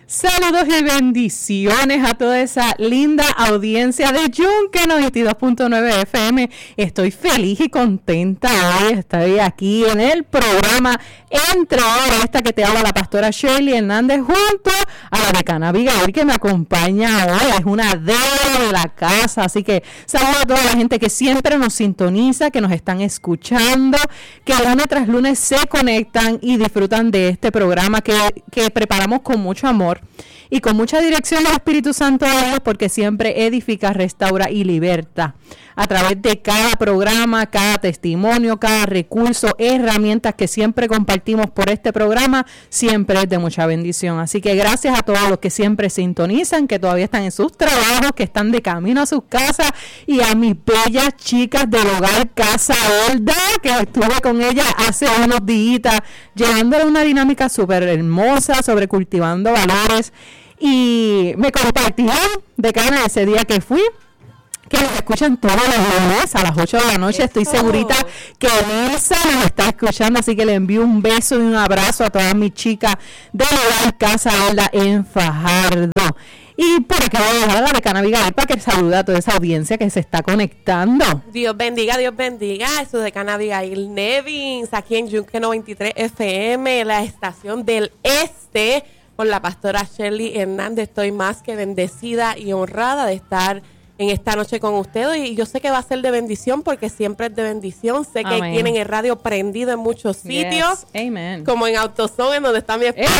Saludos y bendiciones a toda esa linda audiencia de Yunque 92.9 FM. Estoy feliz y contenta hoy. Estoy aquí en el programa Entre Horas, esta que te habla la pastora Shirley Hernández junto a la decana Abigail que me acompaña hoy. Es una deuda de la casa, así que saludos a toda la gente que siempre nos sintoniza, que nos están escuchando, que lunes tras lunes se conectan y disfrutan de este programa que preparamos con mucho amor y con mucha dirección del Espíritu Santo de Dios, porque siempre edifica, restaura y liberta a través de cada programa, cada testimonio, cada recurso, herramientas que siempre compartimos por este programa, siempre es de mucha bendición. Así que gracias a todos los que siempre sintonizan, que todavía están en sus trabajos, que están de camino a sus casas, y a mis bellas chicas del hogar Casa Olda, que estuve con ella hace unos días, llevándole una dinámica súper hermosa sobre cultivando valores, y me compartieron de cara ese día que fui, que nos escuchan todos los lunes a las 8 de la noche. Estoy segurita que Elsa nos está escuchando, así que le envío un beso y un abrazo a todas mis chicas de la Casa Olda en Fajardo. Y por acá voy a dejar a la decana Abigail para que salude a toda esa audiencia que se está conectando. Dios bendiga, es su decana Abigail Nevins, aquí en Yunque 93 FM, la estación del este, con la pastora Shirley Hernández. Estoy más que bendecida y honrada de estar en esta noche con ustedes, y yo sé que va a ser de bendición porque siempre es de bendición. Sé que Amén. tienen el radio prendido en muchos sitios, Amen. como en AutoZone, en donde está mi esposo.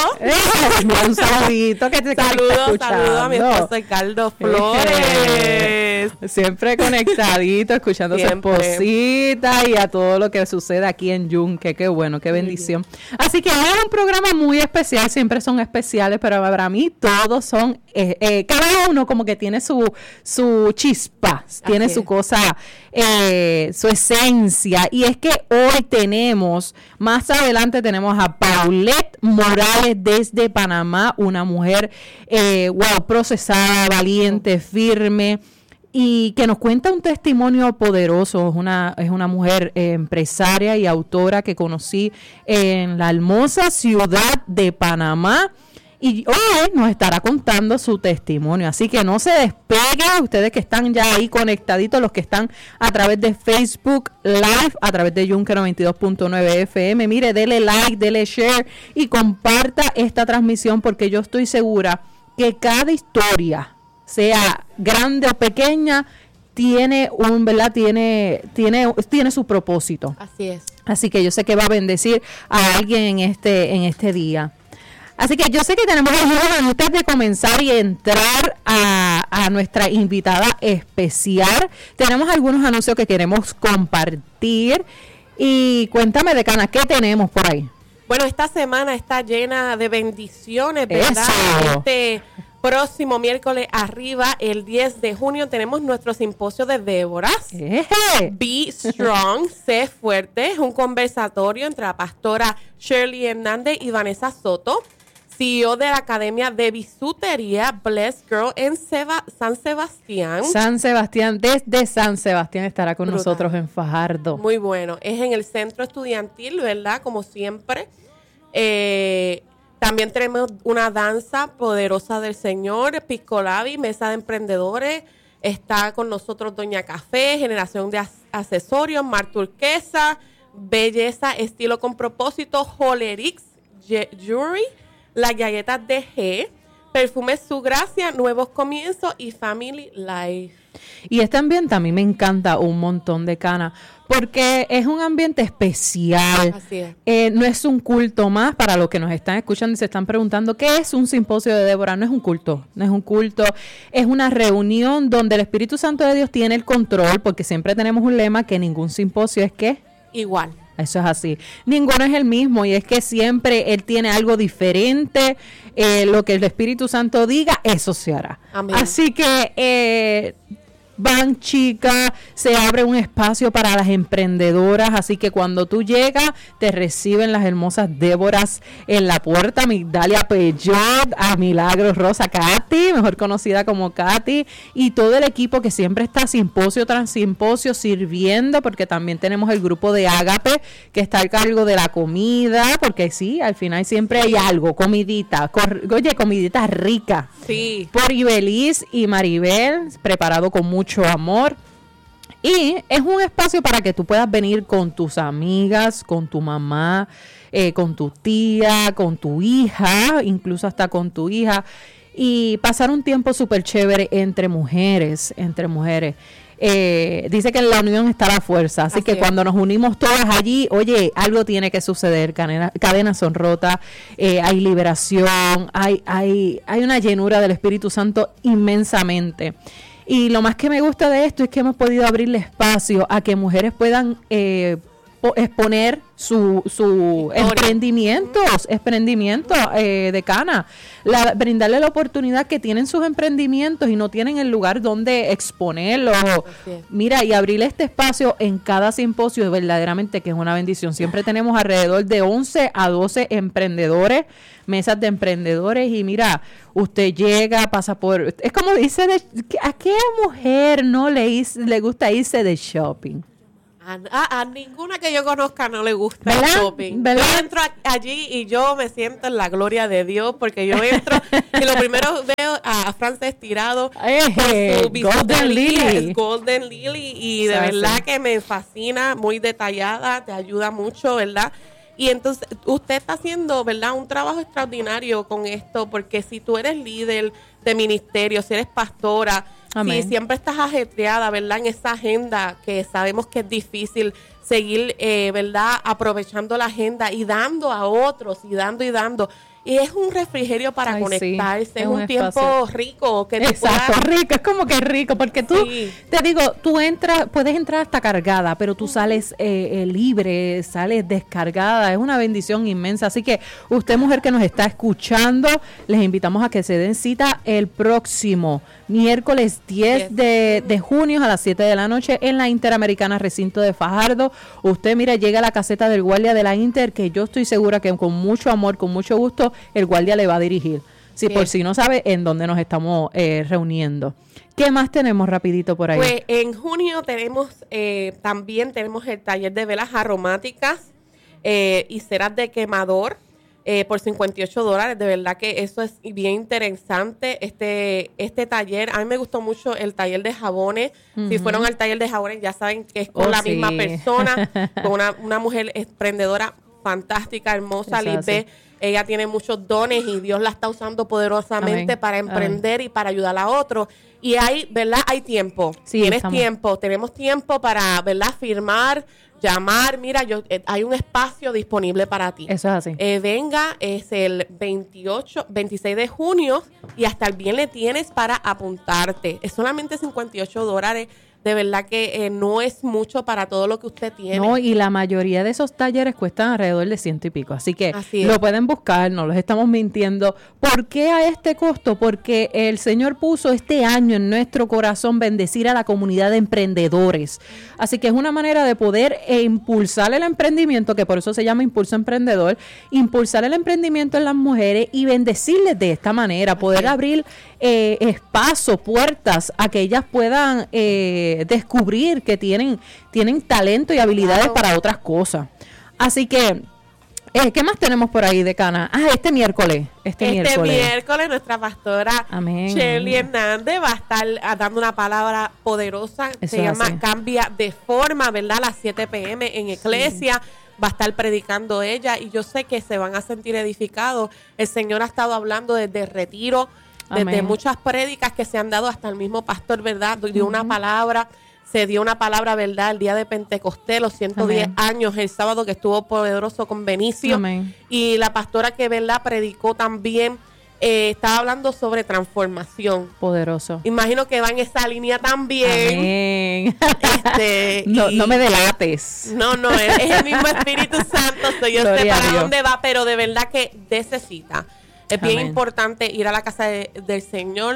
Un saludito que te Saludos a mi esposo Ricardo Flores. Siempre conectadito, escuchando Siempre. a su esposita y a todo lo que sucede aquí en Yunque. Qué bueno, qué bendición. Así que hoy es un programa muy especial, siempre son especiales, pero para mí todos son, cada uno como que tiene su chispa, tiene su cosa, su esencia, y es que hoy tenemos, más adelante tenemos a Paulette Morales desde Panamá, una mujer procesada, valiente, firme, y que nos cuenta un testimonio poderoso. Es una mujer empresaria y autora que conocí en la hermosa ciudad de Panamá, y hoy nos estará contando su testimonio. Así que no se despeguen, ustedes que están ya ahí conectaditos, los que están a través de Facebook Live, a través de Yunque 92.9 FM. Mire, dele like, dele share y comparta esta transmisión, porque yo estoy segura que cada historia, sea grande o pequeña, tiene su propósito. Así es. Así que yo sé que va a bendecir a alguien en este día. Así que yo sé que tenemos algunos, antes de comenzar y entrar a nuestra invitada especial, tenemos algunos anuncios que queremos compartir. Y cuéntame, decana, ¿qué tenemos por ahí? Bueno, esta semana está llena de bendiciones, ¿verdad? Eso. Este próximo miércoles arriba, el 10 de junio, tenemos nuestro simposio de Déboras. Be Strong, sé fuerte. Es un conversatorio entre la pastora Shirley Hernández y Vanessa Soto, CEO de la Academia de Bisutería Blessed Girl en San Sebastián. Desde San Sebastián estará con Brutal. nosotros en Fajardo. Muy bueno. Es en el centro estudiantil, ¿verdad? Como siempre. También tenemos una danza poderosa del Señor, Piscolabi, mesa de emprendedores. Está con nosotros Doña Café, generación de accesorios, Mar Turquesa, belleza, estilo con propósito, Jolerix Jewelry, las galletas de G, perfumes Su Gracia, nuevos comienzos y Family Life. Y este ambiente a mí me encanta un montón, de cana, porque es un ambiente especial. Así es. No es un culto más. Para los que nos están escuchando y se están preguntando ¿qué es un simposio de Débora? No es un culto, es una reunión donde el Espíritu Santo de Dios tiene el control, porque siempre tenemos un lema que ningún simposio es ¿qué? Igual. Eso es así. Ninguno es el mismo, y es que siempre Él tiene algo diferente. Lo que el Espíritu Santo diga, eso se hará. Amén. Así que van chicas, se abre un espacio para las emprendedoras, así que cuando tú llegas, te reciben las hermosas Déboras en la puerta, Migdalia Peyot, a Milagros Rosa Katy, mejor conocida como Katy, y todo el equipo que siempre está simposio tras simposio sirviendo, porque también tenemos el grupo de Ágape, que está al cargo de la comida, porque sí, al final siempre hay algo, comidita, comidita rica. Sí. Por Ibeliz y Maribel, preparado con mucho amor. Y es un espacio para que tú puedas venir con tus amigas, con tu mamá, con tu tía, con tu hija, incluso hasta con tu hija, y pasar un tiempo súper chévere entre mujeres, dice que en la unión está la fuerza, así que cuando nos unimos todas allí, oye, algo tiene que suceder, cadenas son rotas, hay liberación, hay una llenura del Espíritu Santo inmensamente. Y lo más que me gusta de esto es que hemos podido abrirle espacio a que mujeres puedan exponer su emprendimiento de cana, brindarle la oportunidad que tienen sus emprendimientos y no tienen el lugar donde exponerlos. Mira, y abrirle este espacio en cada simposio verdaderamente que es una bendición. Siempre tenemos alrededor de 11 a 12 emprendedores, mesas de emprendedores, y mira, usted llega, pasa por, es como dice, ¿a qué mujer no le gusta irse de shopping? A ninguna que yo conozca no le gusta ¿verdad? El shopping. ¿verdad? Yo entro allí y yo me siento en la gloria de Dios, porque yo entro y lo primero veo a Frances tirado con su Golden Lily. Golden Lily, y de verdad que me fascina, muy detallada, te ayuda mucho, ¿verdad? Y entonces usted está haciendo, ¿verdad?, un trabajo extraordinario con esto, porque si tú eres líder de ministerio, si eres pastora, amén, si siempre estás ajetreada, ¿verdad?, en esa agenda que sabemos que es difícil seguir, ¿verdad?, aprovechando la agenda y dando a otros y dando. Y es un refrigerio para conectarse, sí, es un tiempo rico. Exacto, rico, es como que rico, porque tú, te digo, tú entras, puedes entrar hasta cargada, pero tú sales libre, sales descargada, es una bendición inmensa. Así que usted, mujer que nos está escuchando, les invitamos a que se den cita el próximo miércoles 10 de junio a las 7 de la noche en la Interamericana Recinto de Fajardo. Usted, mira, llega a la caseta del guardia de la Inter, que yo estoy segura que con mucho amor, con mucho gusto, el guardia le va a dirigir. Si por si no sabe en dónde nos estamos reuniendo. ¿Qué más tenemos rapidito por ahí? Pues en junio también tenemos el taller de velas aromáticas y ceras de quemador por $58. De verdad que eso es bien interesante. Este taller, a mí me gustó mucho el taller de jabones. Si fueron al taller de jabones ya saben que es con la misma persona, con una mujer emprendedora fantástica, hermosa, Lipe. Ella tiene muchos dones y Dios la está usando poderosamente para emprender y para ayudar a otros. Y ¿verdad? Hay tiempo. Sí, tenemos tiempo para, ¿verdad?, firmar, llamar. Mira, hay un espacio disponible para ti. Eso es así. Venga, es el 26 de junio y hasta el viernes tienes para apuntarte. Es solamente $58. De verdad que no es mucho para todo lo que usted tiene. No, y la mayoría de esos talleres cuestan alrededor de 100 y pico. Así que lo pueden buscar, no los estamos mintiendo. ¿Por qué a este costo? Porque el Señor puso este año en nuestro corazón bendecir a la comunidad de emprendedores. Así que es una manera de poder impulsar el emprendimiento, que por eso se llama Impulso Emprendedor, impulsar el emprendimiento en las mujeres y bendecirles de esta manera, poder abrir espacio, puertas a que ellas puedan descubrir que tienen talento y habilidades para otras cosas. Así que, ¿qué más tenemos por ahí, decana? Este miércoles nuestra pastora Shirley Hernández va a estar dando una palabra poderosa. Se llama Cambia de Forma, ¿verdad? A las 7 p.m. en Iglesia. Va a estar predicando ella y yo sé que se van a sentir edificados. El Señor ha estado hablando desde retiro, desde muchas prédicas que se han dado, hasta el mismo pastor, ¿verdad? Dio una palabra, se dio una palabra, ¿verdad? El día de Pentecostés, los 110 años, el sábado que estuvo poderoso con Benicio. Y la pastora que, ¿verdad?, predicó también, estaba hablando sobre transformación. Poderoso. Imagino que va en esa línea también. No me delates. No, es el mismo Espíritu Santo. Yo sé para dónde va, pero de verdad que necesita. Es bien importante ir a la casa del Señor,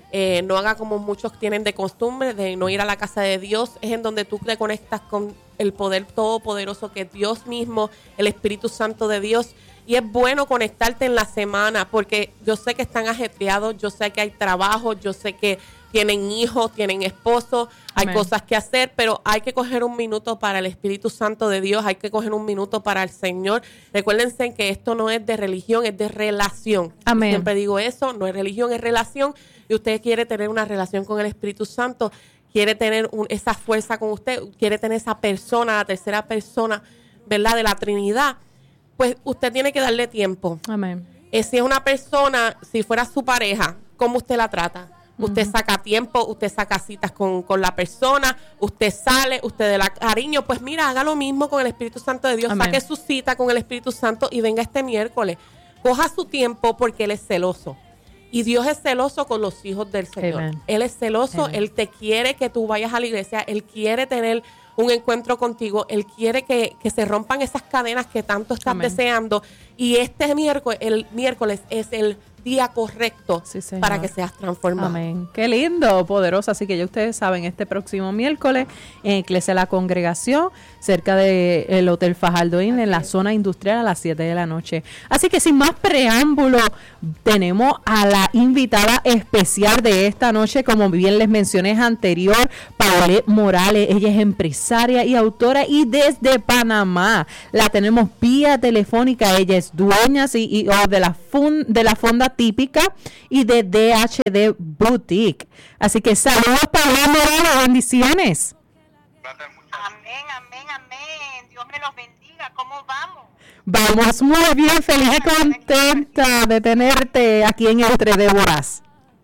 No haga como muchos tienen de costumbre de no ir a la casa de Dios. Es en donde tú te conectas con el poder todopoderoso que es Dios mismo, el Espíritu Santo de Dios. Y es bueno conectarte en la semana, porque yo sé que están ajetreados, yo sé que hay trabajo, yo sé que tienen hijos, tienen esposos, hay Amén. cosas que hacer, pero hay que coger un minuto para el Espíritu Santo de Dios, hay que coger un minuto para el Señor. Recuérdense que esto no es de religión, es de relación. Amén. Siempre digo eso, no es religión, es relación. Y usted quiere tener una relación con el Espíritu Santo, quiere tener esa fuerza con usted, quiere tener esa persona, la tercera persona, ¿verdad?, de la Trinidad, pues usted tiene que darle tiempo. Amén. Si es una persona, si fuera su pareja, ¿cómo usted la trata? Usted saca tiempo, usted saca citas con la persona, usted sale, usted da cariño. Pues mira, haga lo mismo con el Espíritu Santo de Dios. Amén. Saque su cita con el Espíritu Santo y venga este miércoles. Coja su tiempo porque Él es celoso. Y Dios es celoso con los hijos del Señor. Amen. Él es celoso, Amen. Él te quiere que tú vayas a la iglesia, Él quiere tener un encuentro contigo, Él quiere que se rompan esas cadenas que tanto estás Amen. deseando. Y este miércoles, el miércoles es el día correcto Sí, Señor. para que seas transformado. Amén. Qué lindo, poderoso. Así que ya ustedes saben, este próximo miércoles en Iglesia La Congregación, cerca del Hotel Fajardo Inn, en la zona industrial a las 7 de la noche. Así que sin más preámbulo, tenemos a la invitada especial de esta noche, como bien les mencioné anterior, Paulette Morales. Ella es empresaria y autora y desde Panamá la tenemos vía telefónica. Ella es dueña CEO de la Fonda Típica y de DHD Boutique. Así que saludos, Paulette Morales, bendiciones. Amén, amén, amén. Dios me los bendiga. ¿Cómo vamos? Vamos muy bien, feliz y contenta de tenerte aquí en Entre Déboras.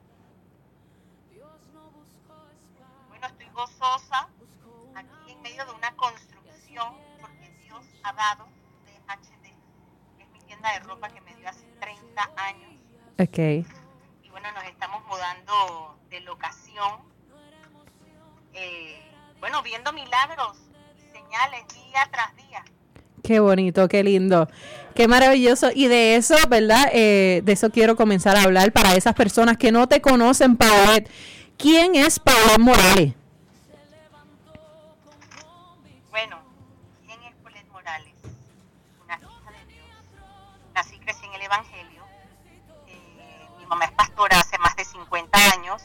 Bueno, estoy gozosa aquí en medio de una construcción porque Dios ha dado DHD, que es mi tienda de ropa que me dio hace 30 años. Ok. Y bueno, nos estamos mudando de locación. Bueno, viendo milagros y señales día tras día. Qué bonito, qué lindo, qué maravilloso. Y de eso, ¿verdad? De eso quiero comenzar a hablar para esas personas que no te conocen, Paulette. ¿Quién es Paulette Morales? Bueno, ¿quién es Paulette Morales? Una hija de Dios. Nací y crecí en el Evangelio. Mi mamá es pastora hace más de 50 años.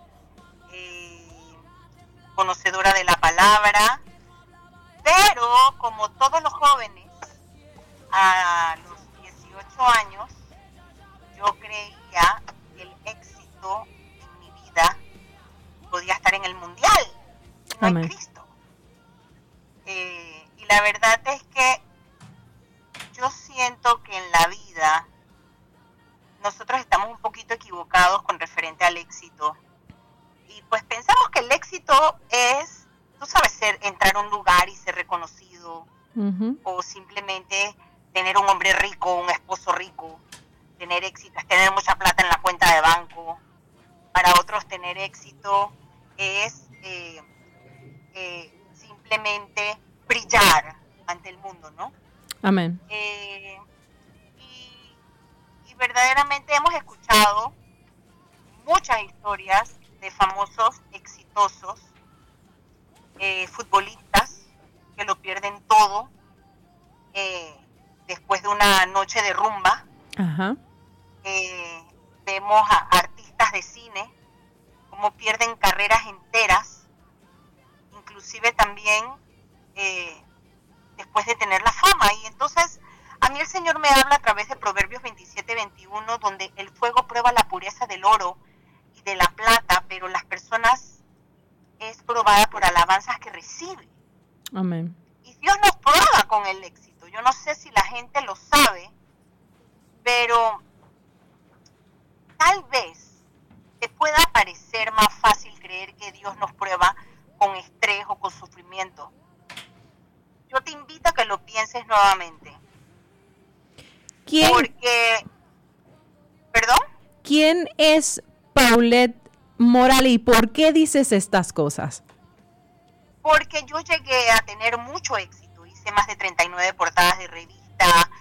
Conocedora de la palabra. Pero, como todos los jóvenes, a los 18 años, yo creía que el éxito en mi vida podía estar en el mundial, no Amén. en Cristo. Y la verdad es que yo siento que en la vida nosotros estamos un poquito equivocados con referente al éxito. Y pues pensamos que el éxito es, tú sabes, entrar a un lugar y ser reconocido, o simplemente tener un hombre rico, un esposo rico. Tener éxito es tener mucha plata en la cuenta de banco. Para otros tener éxito es simplemente brillar ante el mundo, ¿no? Amén. Y verdaderamente hemos escuchado muchas historias de famosos exitosos, futbolistas que lo pierden todo después de una noche de rumba. Ajá. Vemos a artistas de cine cómo pierden carreras enteras, inclusive también después de tener la fama. Y entonces a mí el Señor me habla a través de Proverbios 27:21, donde el fuego prueba la pureza del oro y de la plata, pero las personas es probada por alabanzas que recibe. Amén. Y Dios nos prueba con el éxito. Yo no sé si la gente lo sabe, pero tal vez te pueda parecer más fácil creer que Dios nos prueba con estrés o con sufrimiento. Yo te invito a que lo pienses nuevamente. ¿Quién? Porque, ¿perdón? ¿Quién es Paulette Morales y por qué dices estas cosas? Porque yo llegué a tener mucho éxito. Hice más de 39 portadas de revista.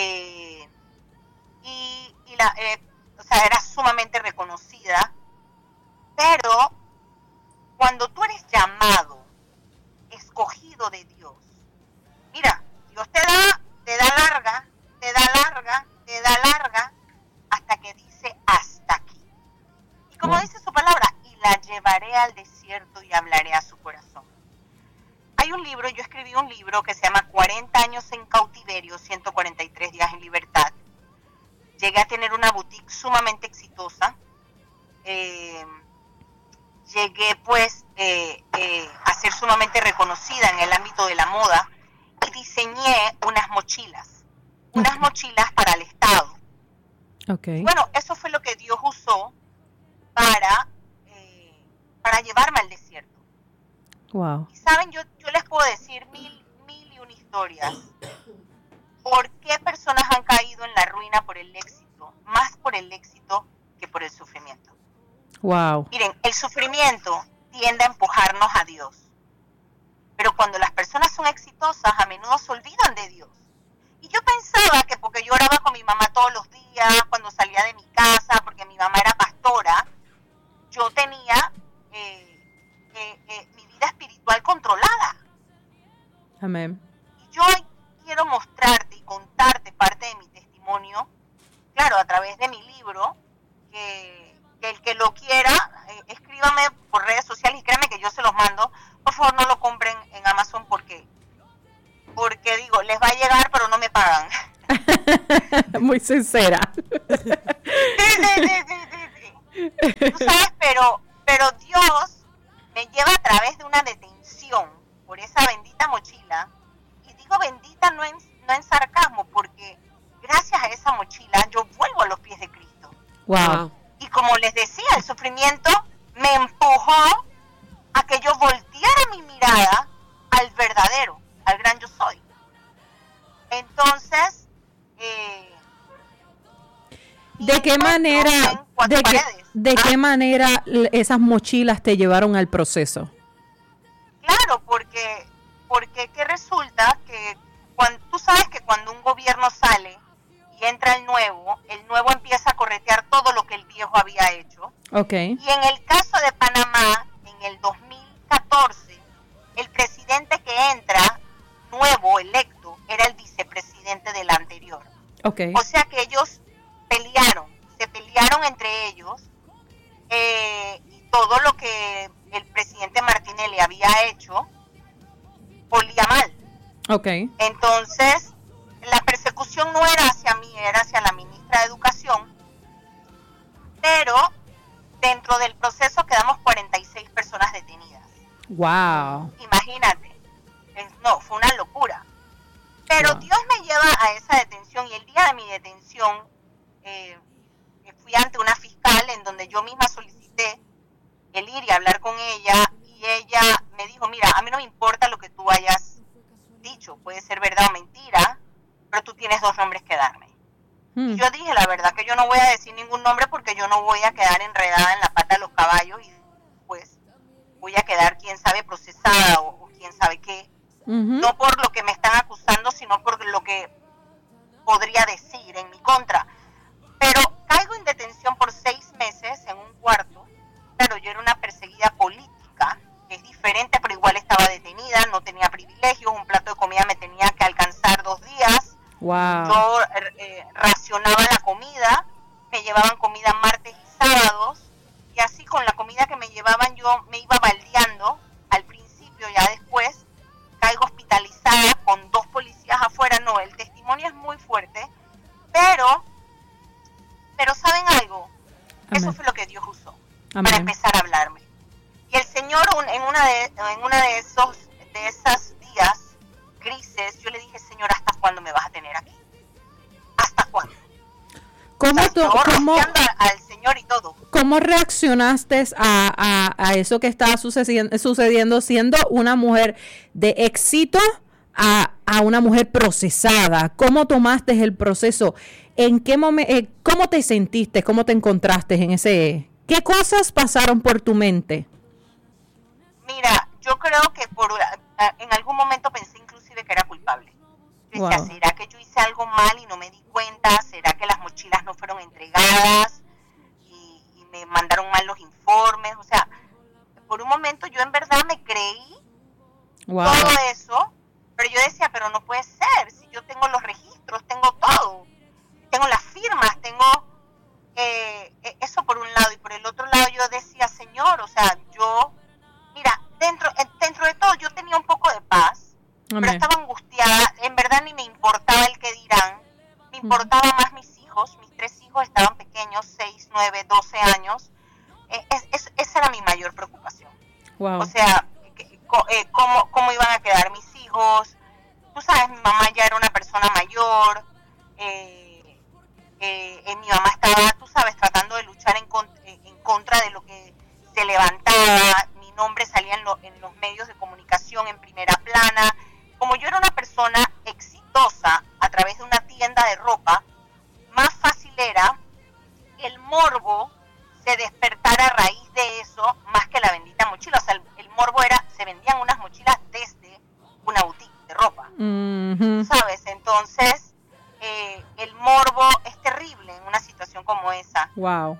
O sea, era sumamente reconocida. Pero cuando tú eres llamado, escogido de Dios, mira, Dios te da larga, hasta que dice hasta aquí. Y como dice su palabra, y la llevaré al desierto y hablaré a su corazón. Hay un libro, yo escribí un libro que se llama 40 años en cautiverio, 143 días en libertad. Llegué a tener una boutique sumamente exitosa. Llegué pues a ser sumamente reconocida en el ámbito de la moda y diseñé unas mochilas para el Estado. Okay. Bueno, eso fue lo que Dios usó para llevarme al desierto. Wow. Y saben, yo les puedo decir mil y una historias. ¿Por qué personas han caído en la ruina por el éxito? Más por el éxito que por el sufrimiento. Wow. Miren, el sufrimiento tiende a empujarnos a Dios. Pero cuando las personas son exitosas, a menudo se olvidan de Dios. Y yo pensaba que porque yo oraba con mi mamá todos los días, cuando salía de mi casa, porque mi mamá era pastora, yo tenía mi vida espiritual controlada. Amén. Y yo quiero mostrarte y contarte parte de mi testimonio, claro, a través de mi libro, que el que lo quiera, escríbame por redes sociales y créanme que yo se los mando. Por favor, no lo compren en Amazon porque digo, les va a llegar, pero no me pagan. Muy sincera. Sí. Tú sabes, pero Dios me lleva a través de una detención por esa bendita mochila. Y digo bendita no en sarcasmo, porque gracias a esa mochila yo vuelvo a los pies de Cristo. Wow. Y como les decía, el sufrimiento me empujó a que yo volteara mi mirada al verdadero, al gran yo soy. Entonces, ¿de qué manera esas mochilas te llevaron al proceso? Claro, porque que resulta que tú sabes que cuando un gobierno sale y entra el nuevo empieza a corretear todo lo que el viejo había hecho. Okay. Y en el caso de Panamá, en el 2014, el presidente que entra, nuevo, electo, era el vicepresidente del anterior. Okay. O sea que ellos se pelearon entre ellos, y todo lo que el presidente Martinelli había hecho olía mal. Okay. Entonces, la persecución no era hacia mí, era hacia la ministra de Educación, pero dentro del proceso quedamos 46 personas detenidas. Wow. Imagínate, fue una locura. Pero wow. Dios me lleva a esa detención y el día de mi detención fui ante una fiscal en donde yo misma solicité el ir y hablar con ella y ella me dijo, mira, a mí no me importa lo que tú hayas dicho, puede ser verdad o mentira, pero tú tienes 2 nombres que darme. Y yo dije, la verdad que yo no voy a decir ningún nombre porque yo no voy a quedar enredada en la pata de los caballos y pues voy a quedar, quién sabe, procesada o quién sabe qué. No por lo que me están acusando, sino por lo que podría decir en mi contra. Pero caigo en detención por 6 meses en un cuarto. Claro, yo era una perseguida política, que es diferente, pero igual estaba detenida, no tenía privilegios, un plato de comida me tenía que alcanzar 2 días. Wow. Yo racionaba la comida, me llevaban comida martes y sábados, y así con la comida que me llevaban yo me iba baldeando al principio, ya después caigo hospitalizada con 2 policías afuera. No, el testimonio es muy fuerte, pero ¿saben algo? Amén. Eso fue lo que Dios usó. Amén. Para empezar a hablarme. Y el Señor en una de esas días grises, yo le dije, Señor, ¿hasta cuándo me vas a tener aquí? ¿Hasta cuándo? Al Señor y todo. ¿Cómo reaccionaste a eso que estaba sucediendo siendo una mujer de éxito a una mujer procesada? ¿Cómo tomaste el proceso? ¿En qué momento? ¿Cómo te sentiste? ¿Cómo te encontraste en ese? ¿Qué cosas pasaron por tu mente? Mira, yo creo que en algún momento pensé inclusive que era culpable. Yo decía, ¿será que yo hice algo mal y no me di cuenta? ¿Será que las mochilas no fueron entregadas y me mandaron mal los informes? informes, o sea, por un momento yo en verdad me creí Wow. todo eso, pero yo decía, pero no puede ser, si yo tengo los registros, tengo todo, tengo las firmas, tengo eso por un lado, y por el otro lado yo decía, Señor, o sea, yo, mira, dentro de todo yo tenía un poco de paz, Amén. pero estaba angustiada, en verdad ni me importaba el que dirán, me importaba más mis hijos, mis 3 hijos estaban pequeños, 6, 9, 12 años, esa era mi mayor preocupación. Wow. O sea, cómo iban a quedar mis hijos. Tú sabes, mi mamá ya era una persona mayor. Mi mamá estaba, tú sabes, tratando de luchar en contra de lo que se levantaba. Mi nombre salía en los medios de comunicación en primera plana. Como yo era una persona exitosa a través de una tienda de ropa, más fácil era que el morbo se despertara a raíz de eso más que la bendita mochila. O sea, el morbo era, se vendían unas mochilas desde una boutique de ropa. Mm-hmm. ¿Sabes? Entonces, el morbo es terrible en una situación como esa. Wow.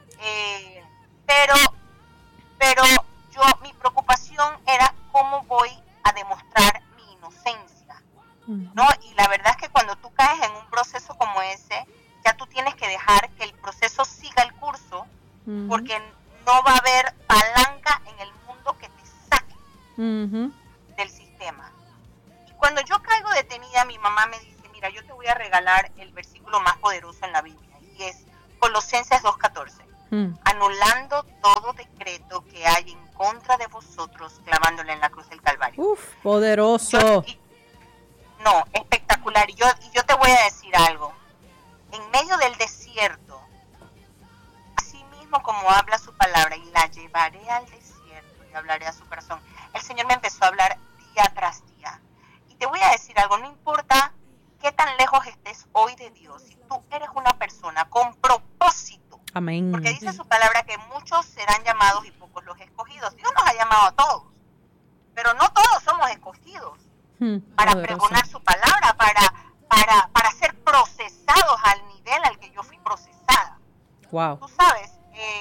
Pero mi preocupación era cómo voy a demostrar mi inocencia, ¿no? Y la verdad es que cuando tú caes en un proceso como ese, ya tú tienes que dejar que el proceso siga el curso, porque no va a haber palanca en el mundo que te saque del sistema. Y cuando yo caigo detenida, mi mamá me dice, mira, yo te voy a regalar el versículo más poderoso en la Biblia, y es Colosenses 2:14. Anulando todo decreto que hay en contra de vosotros, clavándole en la cruz del Calvario. Uf, poderoso. No, espectacular. Y yo te voy a decir algo. En medio del desierto, así mismo como habla su palabra, y la llevaré al desierto y hablaré a su corazón, el Señor me empezó a hablar día tras día. Y te voy a decir algo, no importa qué tan lejos estés hoy de Dios, si tú eres una persona con propósito, Amén. porque dice su palabra que muchos serán llamados y pocos los escogidos. Dios nos ha llamado a todos, pero no todos somos escogidos para pregonar su palabra, para ser procesados al nivel al que yo fui procesada. Wow. Tú sabes,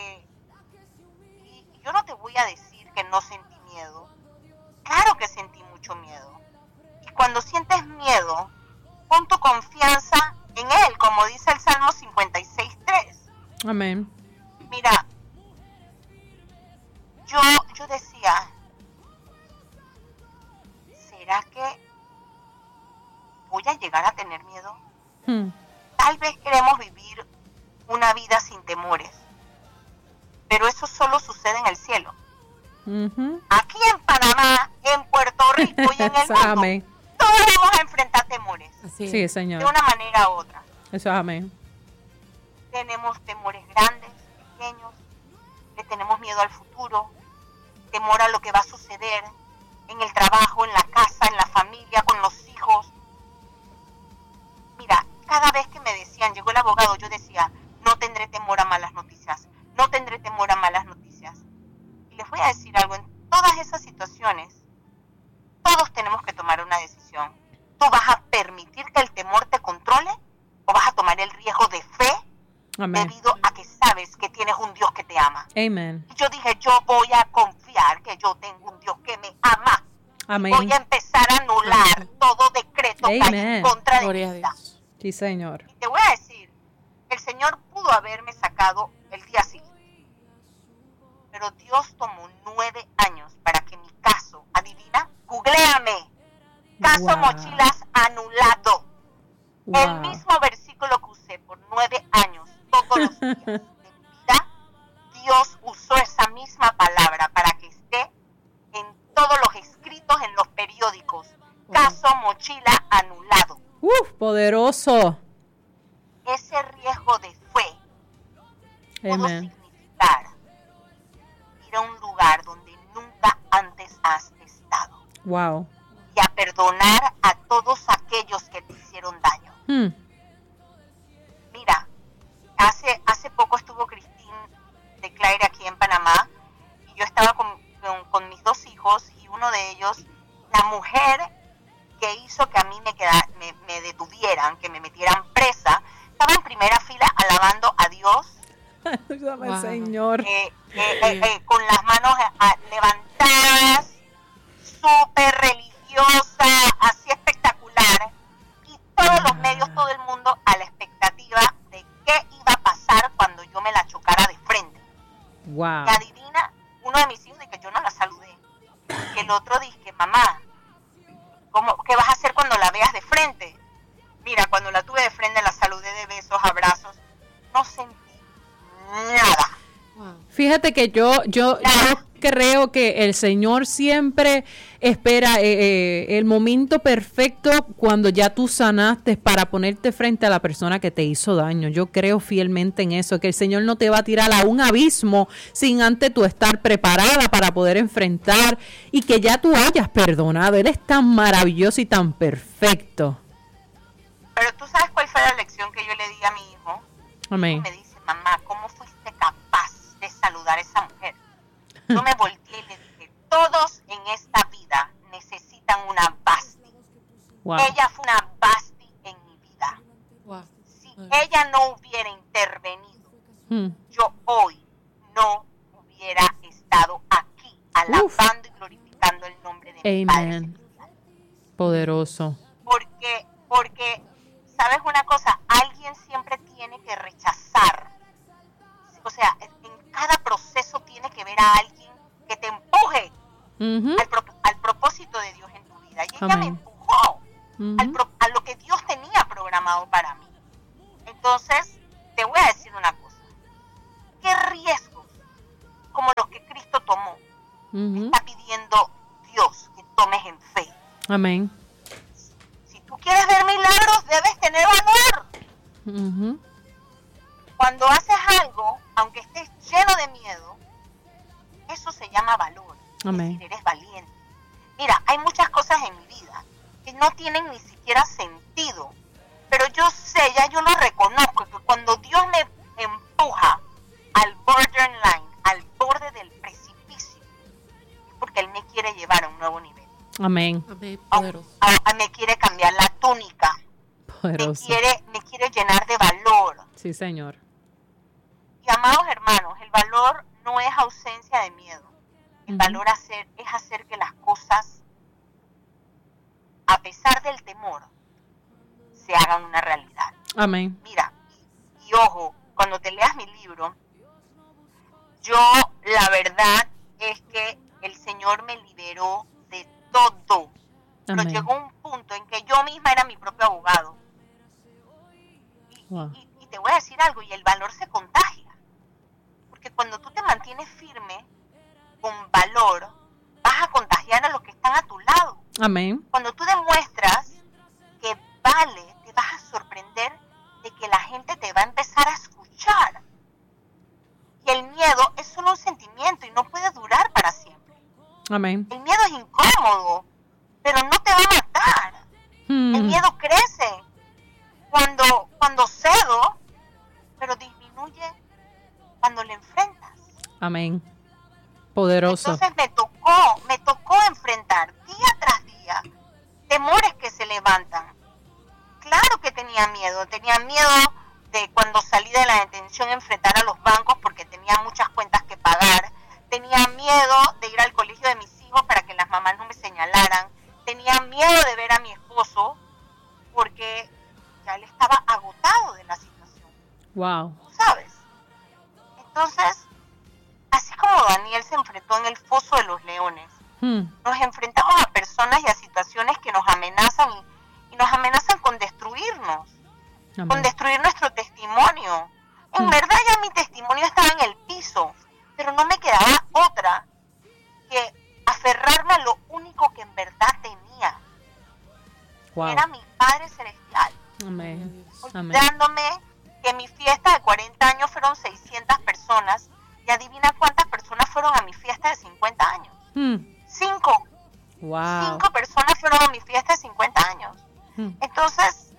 y yo no te voy a decir que no sentí miedo. Claro que sentí mucho miedo. Y cuando sientes miedo, pon tu confianza en Él, como dice el Salmo 56:3. Amén. Mira, yo decía, ¿será que voy a llegar a tener miedo? Tal vez queremos vivir una vida sin temores, pero eso solo sucede en el cielo. Aquí en Panamá, en Puerto Rico y en el mundo, amén. todos vamos a enfrentar temores. Así Sí, es. Señor. De una manera u otra. Eso es amén. Tenemos temores grandes, pequeños, le tenemos miedo al futuro, temor a lo que va a suceder en el trabajo, en la casa, en la familia, con los hijos. Mira, cada vez que me decían, llegó el abogado, yo decía, no tendré temor a malas noticias, no tendré temor a malas noticias. Y les voy a decir algo, en todas esas situaciones, todos tenemos que tomar una decisión. ¿Tú vas a permitir que el temor te controle o vas a tomar el riesgo de fe? Amén. Debido a que sabes que tienes un Dios que te ama. Amén. Y yo dije, yo voy a confiar que yo tengo un Dios que me ama. Amén. Voy a empezar a anular todo decreto que hay Amén. en contra de Gloria mi a vida. Dios. Sí, Señor. Y te voy a decir, el Señor pudo haberme sacado el día siguiente. Pero Dios tomó 9 años para que mi caso, adivina, googléame, caso Wow. mochilas anulado. Wow. El mismo versículo que usé por 9 años, todos los días de mi vida, Dios usó esa misma palabra para que esté en todos los escritos, en los periódicos. Caso mochila anulado. Poderoso. Ese riesgo de fe pudo Amén. significar ir a un lugar donde nunca antes has estado Wow. y a perdonar a todos aquellos que te hicieron daño. Mira, hace poco estuvo Christine de Claire aquí en Panamá y yo estaba con mis 2 hijos y uno de ellos, la mujer que hizo que a mí me detuvieran, que me metieran presa, estaba en primera fila alabando a Dios Ayúdame, Wow. Señor. Con las manos levantadas, súper religiosa, así espectacular, y todos los medios, todo el mundo a la expectativa de qué iba a pasar cuando yo me la chocara de frente. Wow. Y adivina, uno de mis hijos dice que yo no la saludé, y el otro dice, mamá, ¿qué vas a hacer cuando la veas de frente? Mira, cuando la tuve de frente la saludé de besos, abrazos, no sentí nada. Wow. Fíjate que yo creo que el Señor siempre espera el momento perfecto cuando ya tú sanaste para ponerte frente a la persona que te hizo daño. Yo creo fielmente en eso, que el Señor no te va a tirar a un abismo sin antes tú estar preparada para poder enfrentar y que ya tú hayas perdonado. Él es tan maravilloso y tan perfecto. Pero tú sabes cuál fue la lección que yo le di a mi hijo. Amén. Me dice, mamá, ¿cómo fuiste capaz de saludar a esa mujer? Yo me volteé y le dije, todos en esta vida necesitan una Basti. Wow. Ella fue una Basti en mi vida. Wow. Si ella no hubiera intervenido, Hmm. yo hoy no hubiera estado aquí alabando y glorificando el nombre de mi Padre Amen. Celestial. Poderoso. Porque, ¿sabes una cosa? Alguien siempre tiene que rechazar. O sea, en cada proceso tiene que ver a alguien que te empuje Ujú. al propósito de Dios en tu vida. Y ella me Amén. empujó Ujú. a lo que Dios tenía programado para mí. Entonces, te voy a decir una cosa. ¿Qué riesgos, como los que Cristo tomó, Ujú. está pidiendo Dios que tomes en fe? Amén. Si tú quieres ver milagros, debes tener valor. Ujú. Cuando haces algo, aunque estés lleno de miedo, eso se llama valor. Amén. Es decir, eres valiente. Mira, hay muchas cosas en mi vida que no tienen ni siquiera sentido, pero yo sé, ya yo lo reconozco, que cuando Dios me empuja al borderline, al borde del precipicio, es porque Él me quiere llevar a un nuevo nivel. Amén. Amén. Poderoso. Me quiere cambiar la túnica, Poderoso. me quiere llenar de valor. Sí, Señor. Y amados hermanos, el valor no es ausencia de miedo. El valor es hacer que las cosas, a pesar del temor, se hagan una realidad. Amén. Mira, y ojo, cuando te leas mi libro, yo la verdad es que el Señor me liberó de todo. Pero Amén. llegó un punto en que yo misma era mi propio abogado. Wow. Y te voy a decir algo, y el valor se contagia. Porque cuando tú te mantienes firme, con valor, vas a contagiar a los que están a tu lado. Amén. Cuando tú demuestras que vale, te vas a sorprender de que la gente te va a empezar a escuchar. Y el miedo es solo un sentimiento y no puede durar para siempre. Amén. El miedo es incómodo, pero no te va a matar. El miedo crece cuando cedo, pero disminuye cuando le enfrentas. Amén. Poderoso. Entonces me tocó enfrentar día tras día temores que se levantan. Claro que tenía miedo de cuando salí de la detención enfrentar a los bancos porque tenía muchas cuentas que pagar. Tenía miedo de ir al colegio de mis hijos para que las mamás no me señalaran. Tenía miedo de ver a mi esposo porque ya él estaba agotado de la situación. Wow. ¿Sabes? Entonces, así como Daniel se enfrentó en el foso de los leones, nos enfrentamos a personas y a situaciones que nos amenazan y nos amenazan con destruirnos, con destruir nuestro testimonio. En verdad ya mi testimonio estaba en el piso, pero no me quedaba otra que aferrarme a lo único que en verdad tenía. Wow. Era mi Padre Celestial. Amén. Amén. Olvidándome que mi fiesta de 40 años fueron 600 personas y adivina cuántas personas fueron a mi fiesta de 50 años. 5. Wow. 5 personas fueron a mi fiesta de 50 años. Entonces,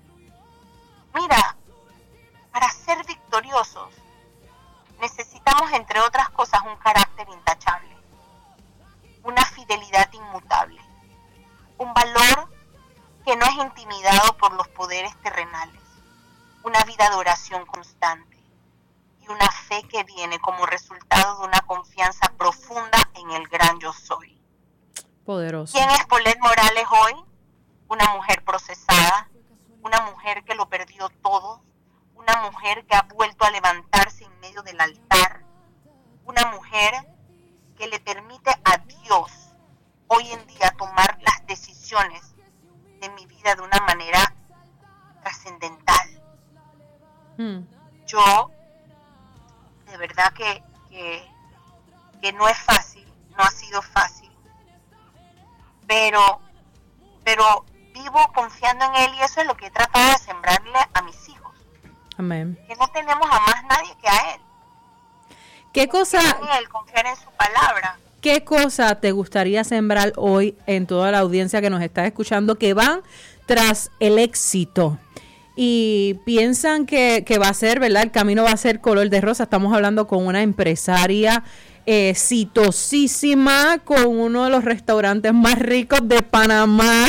mira, para ser victoriosos necesitamos, entre otras cosas, un carácter intachable, una fidelidad inmutable, un valor que no es intimidado por los poderes terrenales, una vida de oración constante y una fe fe que viene como resultado de una confianza profunda en el gran yo soy. Poderoso. ¿Quién es Paulette Morales hoy? Una mujer procesada, una mujer que lo perdió todo, una mujer que ha vuelto a levantarse en medio del altar, una mujer que le permite a Dios hoy en día tomar las decisiones de mi vida de una manera trascendental. Yo, de verdad que no es fácil, no ha sido fácil, pero vivo confiando en Él y eso es lo que he tratado de sembrarle a mis hijos. Amén. Que no tenemos a más nadie que a Él. ¿Qué cosa? Confiar en Él, confiar en su palabra. ¿Qué cosa te gustaría sembrar hoy en toda la audiencia que nos está escuchando que van tras el éxito y piensan que va a ser, ¿verdad? El camino va a ser color de rosa? Estamos hablando con una empresaria exitosísima, con uno de los restaurantes más ricos de Panamá.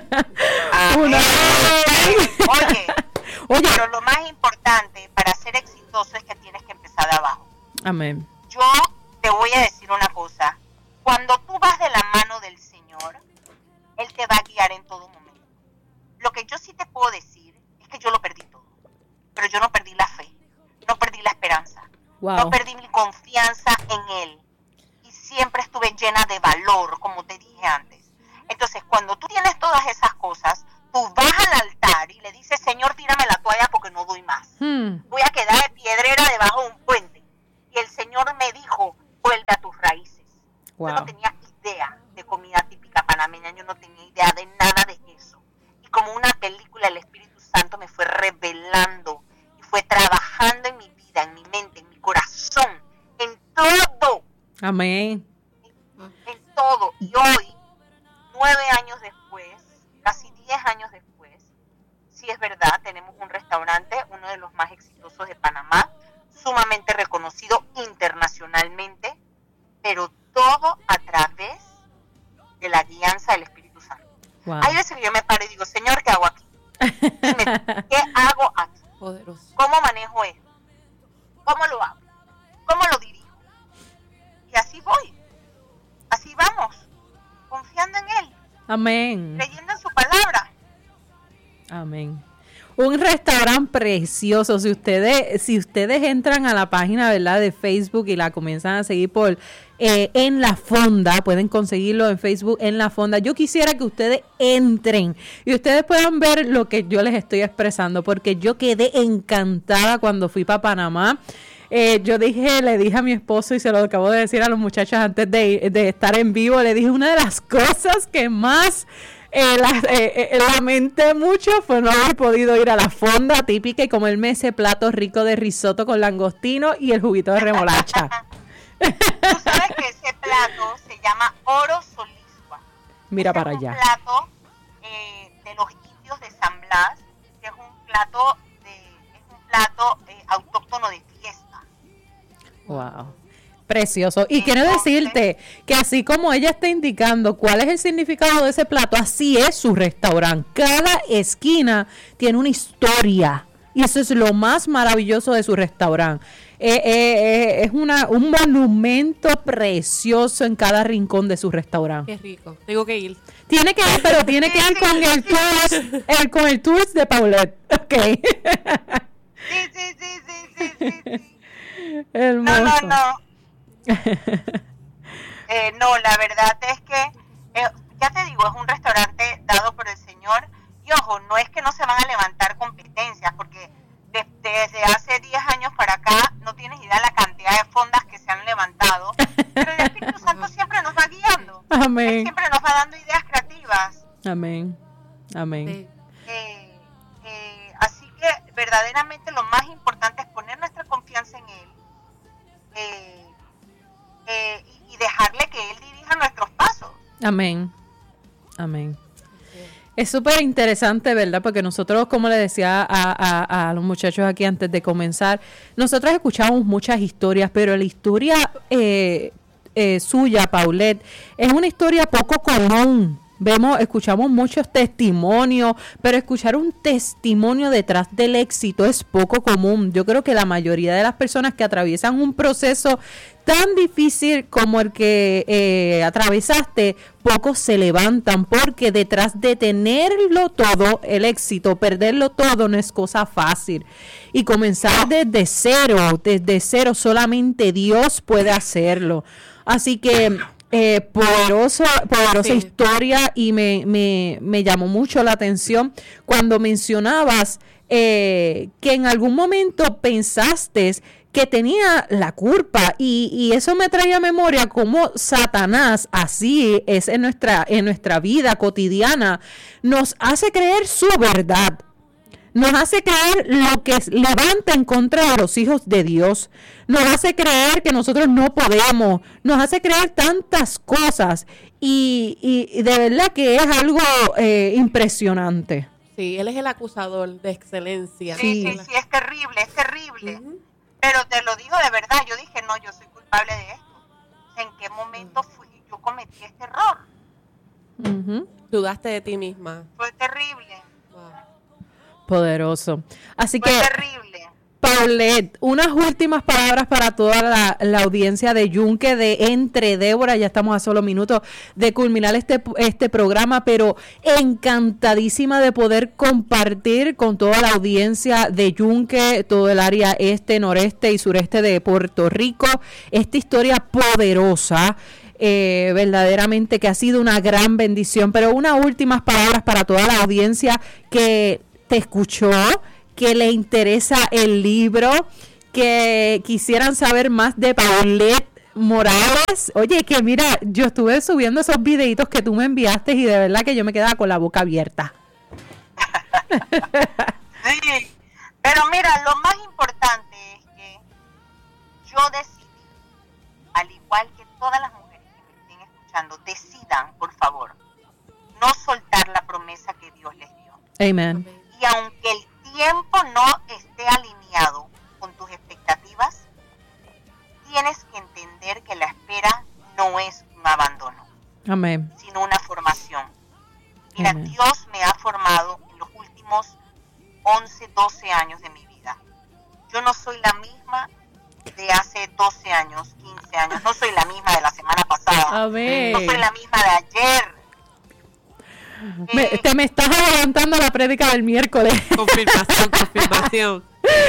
Oye, pero lo más importante para ser exitoso es que tienes que empezar de abajo. Amén. Yo te voy a decir una cosa. Cuando tú vas de la mano del Señor, Él te va a guiar en todo momento. Lo que yo sí te puedo decir es que yo lo perdí todo. Pero yo no perdí la fe, no perdí la esperanza, no perdí mi confianza en Él. Y siempre estuve llena de valor, como te dije antes. Entonces, cuando tú tienes todas esas cosas, tú vas al altar y le dices, Señor, tírame la toalla porque no doy más. Voy a quedar de piedrera debajo de un puente. Y el Señor me dijo, vuelve a tus raíces. Yo no tenía idea de comida típica panameña, yo no tenía idea de nada de eso. Y como una película, el Espíritu Santo me fue revelando y fue trabajando en mi vida, en mi mente, en mi corazón, en todo. Amén. En todo. Y hoy, 9 años después, casi 10 años después, sí es verdad, tenemos un restaurante, uno de los más exitosos de Panamá, sumamente reconocido internacionalmente, pero todo a través de la guianza del Espíritu Santo. Hay veces que yo me paro y digo, Señor, ¿qué hago aquí? Dime, ¿qué hago aquí? Poderoso. ¿Cómo manejo esto? ¿Cómo lo hago? ¿Cómo lo dirijo? Y así voy, así vamos, confiando en Él. Amén. Creyendo en su palabra. Amén. Un restaurante precioso. Si ustedes entran a la página, ¿verdad?, de Facebook y la comienzan a seguir por En la Fonda, pueden conseguirlo en Facebook En la Fonda. Yo quisiera que ustedes entren y ustedes puedan ver lo que yo les estoy expresando, porque yo quedé encantada cuando fui para Panamá. Le dije a mi esposo, y se lo acabo de decir a los muchachos antes de estar en vivo, le dije, una de las cosas que más lamenté mucho fue no haber podido ir a la fonda típica y comerme ese plato rico de risotto con langostino y el juguito de remolacha. Tú sabes que ese plato se llama oro solisua. Mira para allá. Es un plato de los indios de San Blas, que es un plato autóctono de fiesta. Wow. Precioso. Y quiero decirte que así como ella está indicando cuál es el significado de ese plato, así es su restaurante. Cada esquina tiene una historia. Y eso es lo más maravilloso de su restaurante. Es un monumento precioso en cada rincón de su restaurante. Qué rico. Tengo que ir. Tiene que ir, pero tiene que ir con el twist de Paulette. Ok. Sí. Hermoso. No, la verdad es que, ya te digo, es un restaurante dado por el Señor. Y ojo, no es que no se van a levantar competencias, porque desde hace 10 años para acá no tienes idea de la cantidad de fondas que se han levantado. Pero el Espíritu Santo siempre nos va guiando. Amén. Él siempre nos va dando ideas creativas. Amén. Sí. Así que verdaderamente lo más importante es poner nuestra confianza en Él. Y dejarle que Él dirija nuestros pasos. Amén. Es súper interesante, ¿verdad? Porque nosotros, como le decía a los muchachos aquí antes de comenzar, nosotros escuchamos muchas historias, pero la historia suya, Paulette, es una historia poco común, escuchamos muchos testimonios, pero escuchar un testimonio detrás del éxito es poco común. Yo creo que la mayoría de las personas que atraviesan un proceso tan difícil como el que atravesaste, pocos se levantan, porque detrás de tenerlo todo, el éxito, perderlo todo no es cosa fácil. Y comenzar desde cero, solamente Dios puede hacerlo. Así que poderosa sí. Historia, y me llamó mucho la atención cuando mencionabas que en algún momento pensaste que tenía la culpa, y eso me trae a memoria cómo Satanás, así es en nuestra vida cotidiana, nos hace creer su verdad, nos hace creer lo que levanta en contra de los hijos de Dios, nos hace creer que nosotros no podemos, nos hace creer tantas cosas, y de verdad que es algo impresionante. Sí, él es el acusador de excelencia. Sí, es terrible. Uh-huh. Pero te lo digo de verdad, yo dije, no, yo soy culpable de esto. ¿En qué momento yo cometí este error? Uh-huh. Dudaste de ti misma. Fue terrible. Wow. Poderoso. Así fue que, terrible. Paulette, unas últimas palabras para toda la audiencia de Yunque, de Entre Débora. Ya estamos a solo minutos de culminar este programa, pero encantadísima de poder compartir con toda la audiencia de Yunque, todo el área este, noreste y sureste de Puerto Rico, esta historia poderosa. Verdaderamente que ha sido una gran bendición. Pero unas últimas palabras para toda la audiencia que te escuchó, que le interesa el libro, que quisieran saber más de Paulette Morales. Oye, que mira, yo estuve subiendo esos videitos que tú me enviaste y de verdad que yo me quedaba con la boca abierta. Sí, pero mira, lo más importante es que yo decidí, al igual que todas las mujeres que me estén escuchando, decidan, por favor, no soltar la promesa que Dios les dio. Amén. Y aunque el tiempo no esté alineado con tus expectativas, tienes que entender que la espera no es un abandono, amén, sino una formación. Mira, amén. Dios me ha formado en los últimos 11, 12 años de mi vida. Yo no soy la misma de hace 12 años, 15 años, no soy la misma de la semana pasada, amén. No soy la misma de ayer. Te me estás adelantando a la prédica del miércoles. Confirmación.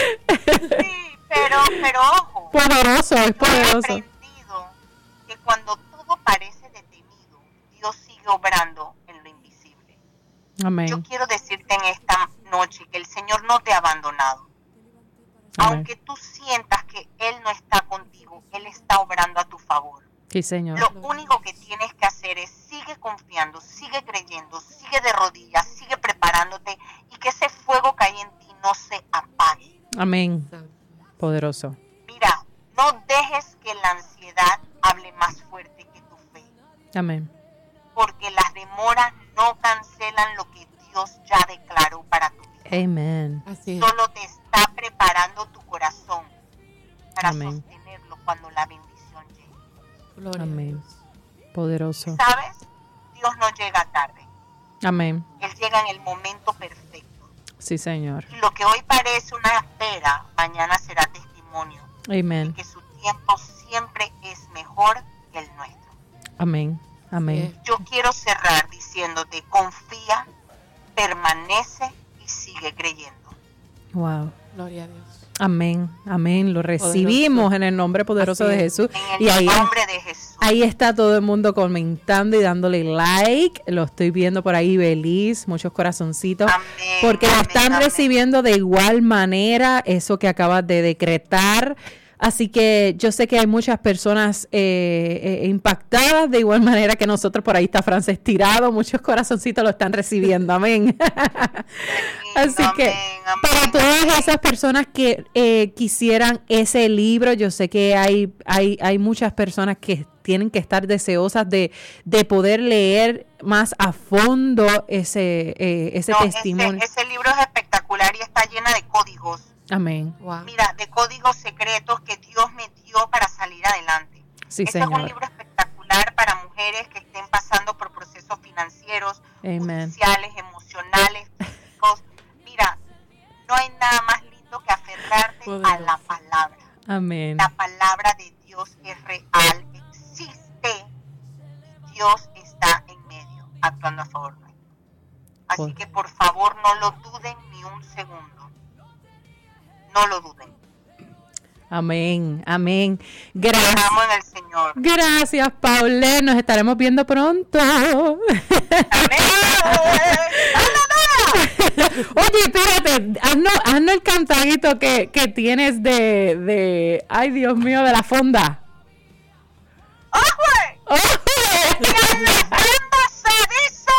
Sí, pero ojo. Poderoso, es poderoso. He aprendido que cuando todo parece detenido, Dios sigue obrando en lo invisible. Amén. Yo quiero decirte en esta noche que el Señor no te ha abandonado. Amén. Aunque tú sientas que Él no está contigo, Él está obrando a tu favor. Sí, Señor. Lo único que tienes que hacer es sigue confiando, sigue creyendo, sigue de rodillas, sigue preparándote y que ese fuego que hay en ti no se apague. Amén. Poderoso. Mira, no dejes que la ansiedad hable más fuerte que tu fe. Amén. Porque las demoras no cancelan lo que Dios ya declaró para tu vida. Amén. Así es. Solo te está preparando tu corazón para amén. sostenerlo cuando la bendición llegue. Gloria amén. Poderoso. ¿Sabes? Dios no llega tarde. Amén. Él llega en el momento perfecto. Sí, Señor. Y lo que hoy parece una espera, mañana será testimonio. Amén. De que su tiempo siempre es mejor que el nuestro. Amén. Amén. Yo quiero cerrar diciéndote, confía, permanece y sigue creyendo. Wow. Gloria a Dios. Amén, amén, lo recibimos poderoso. En el nombre poderoso de Jesús. En el nombre de Jesús. Ahí está todo el mundo comentando y dándole like. Lo estoy viendo por ahí, Beliz, muchos corazoncitos. Amén, porque lo están recibiendo de igual manera, eso que acabas de decretar. Así que yo sé que hay muchas personas impactadas de igual manera que nosotros. Por ahí está Frances tirado, muchos corazoncitos lo están recibiendo, amén. Así que para todas esas personas que quisieran ese libro, yo sé que hay muchas personas que tienen que estar deseosas de poder leer más a fondo ese testimonio. Ese libro es espectacular y está llena de códigos. Amén. Wow. Mira, de códigos secretos que Dios me dio para salir adelante. Sí, este Señor. es un libro espectacular para mujeres que estén pasando por procesos financieros, judiciales, emocionales, físicos. Mira, no hay nada más lindo que aferrarte a la palabra. Amén. La palabra de Dios es real, existe, y Dios está en medio, actuando a favor nuestro. Así que por favor no lo duden ni un segundo. No lo duden. Amén, amén. Gracias. Estamos en el Señor. Gracias, Paulette. Nos estaremos viendo pronto. Amén. Oye, espérate, haznos el cantadito que tienes de, ay, Dios mío, de la fonda. ¡Ojo! ¡Ojo! ¡Y en la fonda se dice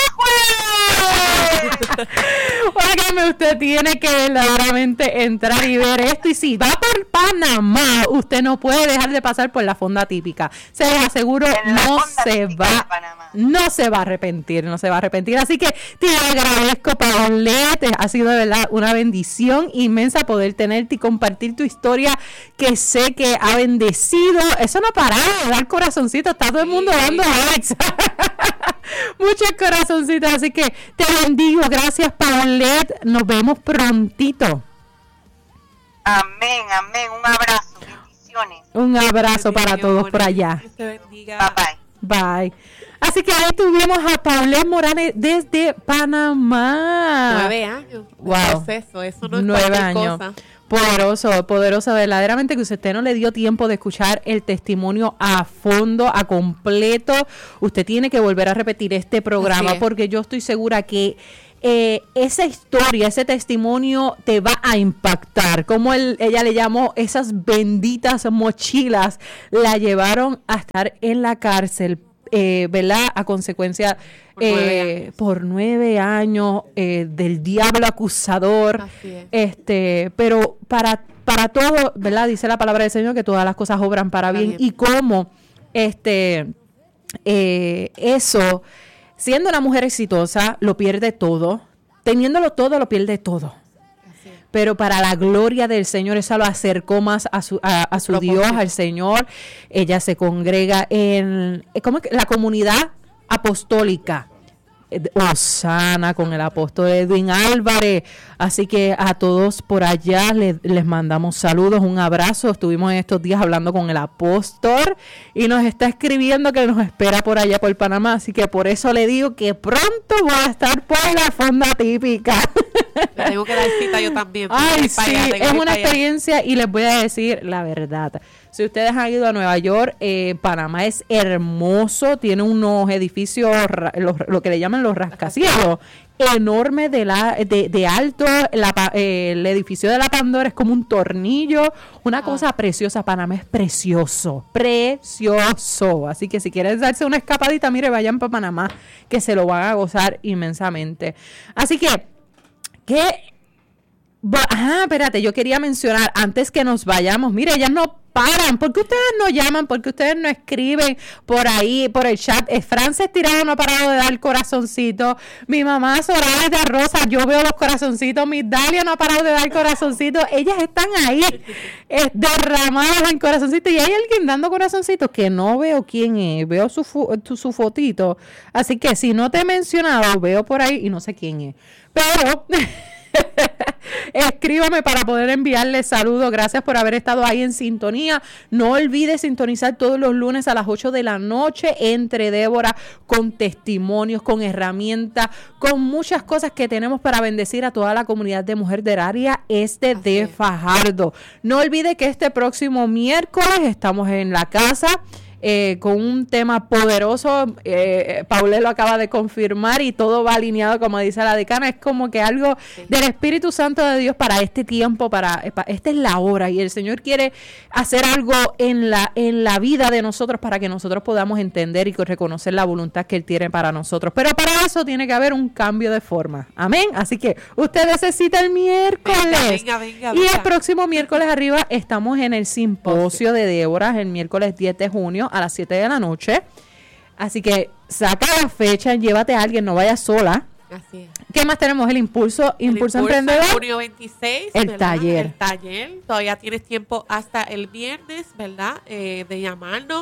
¡ojo! Óigame, usted tiene que verdaderamente entrar y ver esto. Y si va por Panamá, usted no puede dejar de pasar por la fonda típica. Se los aseguro, no se va a arrepentir, no se va a arrepentir. Así que te agradezco, Paulette. Ha sido de verdad una bendición inmensa poder tenerte y compartir tu historia, que sé que ha bendecido. Eso no para de dar corazoncitos, está todo el mundo dando likes. Muchos corazoncitos, así que te bendigo. Gracias, Paulette. Nos vemos prontito. Amén, amén. Un abrazo, bendiciones. Un abrazo para todos por allá. Que se bendiga. Bye, bye. Bye. Así que ahí tuvimos a Paulette Morales desde Panamá. 9 años. Wow. Eso no es 9 cualquier años. cosa. Poderoso, verdaderamente que usted no le dio tiempo de escuchar el testimonio a fondo, a completo. Usted tiene que volver a repetir este programa porque yo estoy segura que esa historia, ese testimonio te va a impactar. Como ella le llamó, esas benditas mochilas la llevaron a estar en la cárcel, ¿verdad? A consecuencia por 9 años del diablo acusador. Así es. Pero para todo, ¿verdad? Dice la palabra del Señor que todas las cosas obran para bien. Y cómo eso, siendo una mujer exitosa, lo pierde todo. Teniéndolo todo, lo pierde todo. Pero para la gloria del Señor, eso lo acercó más a su Dios, al Señor. Ella se congrega en la comunidad apostólica Osana, con el apóstol Edwin Álvarez. Así que a todos por allá les mandamos saludos, un abrazo. Estuvimos en estos días hablando con el apóstol y nos está escribiendo que nos espera por allá por Panamá. Así que por eso le digo que pronto voy a estar por la fonda típica. Le tengo que dar cita yo también. Ay, sí, es una experiencia y les voy a decir la verdad. Si ustedes han ido a Nueva York, Panamá es hermoso, tiene unos edificios, lo que le llaman los rascacielos, enorme de alto. El edificio de la Pandora es como un tornillo, una cosa preciosa. Panamá es precioso. Así que si quieren darse una escapadita, mire, vayan para Panamá, que se lo van a gozar inmensamente. Así que espérate, yo quería mencionar antes que nos vayamos, mire, ellas no paran. ¿Por qué ustedes no llaman? ¿Por qué ustedes no escriben por ahí, por el chat? Frances Tirado no ha parado de dar corazoncito. Mi mamá Soraya de Rosa, yo veo los corazoncitos. Mi Dalia no ha parado de dar corazoncitos. Ellas están ahí derramadas en corazoncitos. Y hay alguien dando corazoncitos que no veo quién es. Veo su fotito. Así que si no te he mencionado, veo por ahí y no sé quién es. Pero escríbame para poder enviarle saludos. Gracias por haber estado ahí en sintonía. No olvides sintonizar todos los lunes a las 8 de la noche entre Débora, con testimonios, con herramientas, con muchas cosas que tenemos para bendecir a toda la comunidad de mujer del área este de Fajardo. No olvide que este próximo miércoles estamos en la casa con un tema poderoso. Paulette lo acaba de confirmar y todo va alineado, como dice la decana. Es como que algo del Espíritu Santo de Dios para este tiempo, esta es la hora, y el Señor quiere hacer algo en la vida de nosotros para que nosotros podamos entender y reconocer la voluntad que Él tiene para nosotros. Pero para eso tiene que haber un cambio de forma. Amén. Así que usted necesita el miércoles. Venga. Y el próximo miércoles arriba estamos en el simposio de Débora, el miércoles 10 de junio a las 7 de la noche. Así que saca la fecha, llévate a alguien, no vayas sola. Así es. ¿Qué más tenemos? El impulso emprendedor. Junio 26. El taller. El taller. Todavía tienes tiempo hasta el viernes, ¿verdad? De llamarnos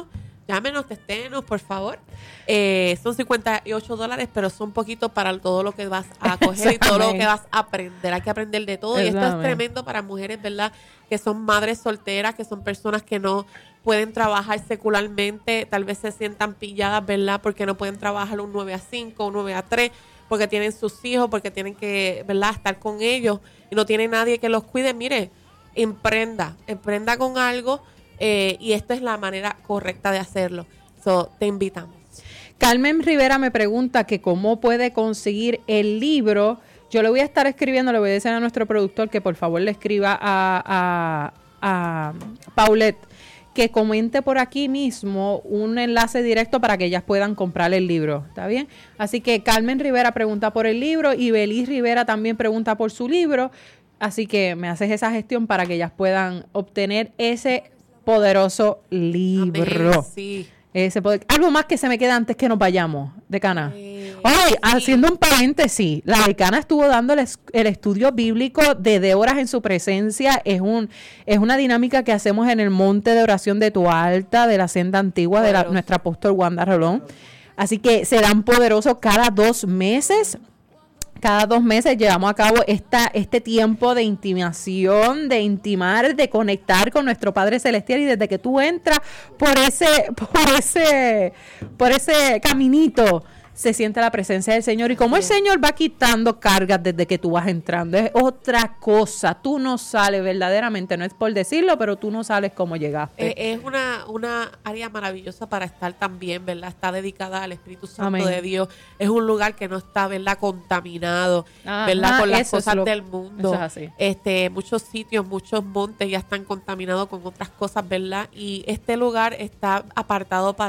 llámenos, testénos, por favor. Son $58, pero son poquito para todo lo que vas a coger y todo lo que vas a aprender. Hay que aprender de todo. Y esto es tremendo para mujeres, ¿verdad? Que son madres solteras, que son personas que no pueden trabajar secularmente, tal vez se sientan pilladas, ¿verdad? Porque no pueden trabajar un 9 a 5, un 9 a 3, porque tienen sus hijos, porque tienen que, ¿verdad?, estar con ellos y no tiene nadie que los cuide. Mire, emprenda con algo. Y esta es la manera correcta de hacerlo. Te invitamos. Carmen Rivera me pregunta que cómo puede conseguir el libro. Yo le voy a estar escribiendo, le voy a decir a nuestro productor que por favor le escriba a Paulette que comente por aquí mismo un enlace directo para que ellas puedan comprar el libro. ¿Está bien? Así que Carmen Rivera pregunta por el libro y Belis Rivera también pregunta por su libro. Así que me haces esa gestión para que ellas puedan obtener ese poderoso libro. Amén, sí. Algo más que se me queda antes que nos vayamos, decana. Oye, haciendo un paréntesis, la decana estuvo dando el estudio bíblico de horas en su presencia. Es una dinámica que hacemos en el monte de oración de Toalta, de la senda antigua de nuestra apóstol Wanda Rolón. Así que se dan poderosos cada 2 meses. Cada 2 meses llevamos a cabo este tiempo de intimación, de intimar, de conectar con nuestro Padre Celestial, y desde que tú entras por ese caminito se siente la presencia del Señor, y como el Señor va quitando cargas desde que tú vas entrando, es otra cosa. Tú no sales verdaderamente, no es por decirlo, pero tú no sales como llegaste. Es una área maravillosa para estar también, ¿verdad? Está dedicada al Espíritu Santo Amén. de Dios. Es un lugar que no está, ¿verdad?, contaminado, ¿verdad?, con las cosas del mundo. Eso es así. Muchos sitios, muchos montes ya están contaminados con otras cosas, ¿verdad? Y este lugar está apartado para